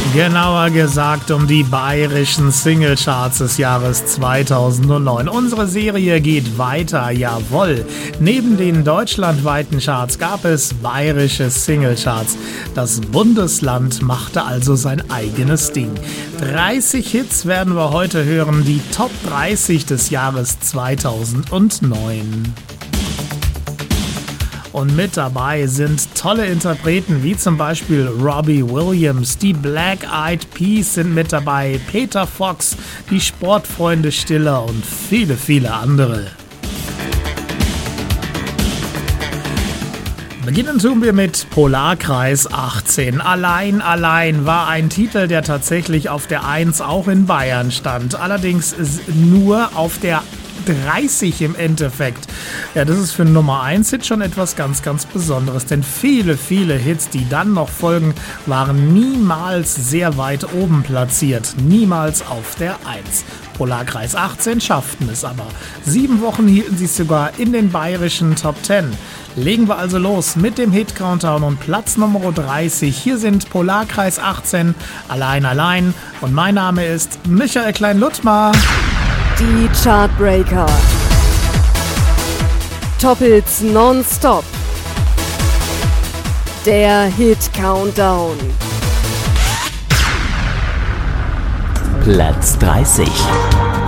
Genauer gesagt um die bayerischen Singlecharts des Jahres 2009. Unsere Serie geht weiter, jawohl. Neben den deutschlandweiten Charts gab es bayerische Singlecharts. Das Bundesland machte also sein eigenes Ding. 30 Hits werden wir heute hören, die Top 30 des Jahres 2009. Und mit dabei sind tolle Interpreten wie zum Beispiel Robbie Williams, die Black Eyed Peas sind mit dabei, Peter Fox, die Sportfreunde Stiller und viele, viele andere. Beginnen tun wir mit Polarkreis 18. Allein war ein Titel, der tatsächlich auf der 1 auch in Bayern stand. Allerdings nur auf der 30 im Endeffekt. Ja, das ist für einen Nummer 1 Hit schon etwas ganz, ganz Besonderes, denn viele, viele Hits, die dann noch folgen, waren niemals sehr weit oben platziert, niemals auf der 1. Polarkreis 18 schafften es aber. 7 Wochen hielten sie es sogar in den bayerischen Top 10. Legen wir also los mit dem Hit-Countdown und Platz Nummer 30. Hier sind Polarkreis 18, Allein und mein Name ist Michael Klein-Luttmar. Die Chartbreaker. Top-Hits nonstop. Der Hit-Countdown. Platz 30.